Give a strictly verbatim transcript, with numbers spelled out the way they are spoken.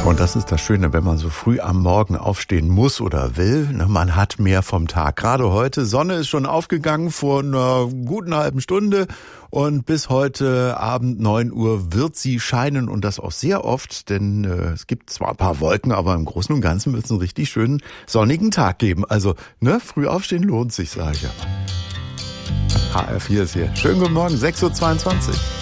Und das ist das Schöne, wenn man so früh am Morgen aufstehen muss oder will. Ne, man hat mehr vom Tag. Gerade heute, Sonne ist schon aufgegangen vor einer guten halben Stunde. Und bis heute Abend neun Uhr wird sie scheinen und das auch sehr oft, denn äh, es gibt zwar ein paar Wolken, aber im Großen und Ganzen wird es einen richtig schönen sonnigen Tag geben. Also, ne, früh aufstehen lohnt sich, sage ich ja. H R vier ist hier. Schönen guten Morgen, sechs Uhr zweiundzwanzig.